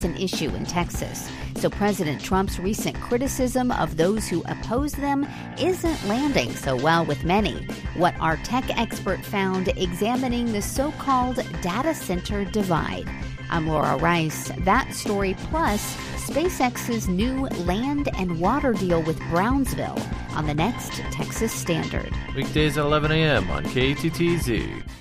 an issue in Texas. So President Trump's recent criticism of those who oppose them isn't landing so well with many. What our tech expert found examining the so-called data center divide. I'm Laura Rice. That story plus SpaceX's new land and water deal with Brownsville on the next Texas Standard. Weekdays at 11 a.m. on KTTZ.